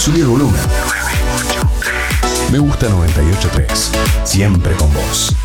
Subí el volumen. Me gusta 98.3. Siempre con vos.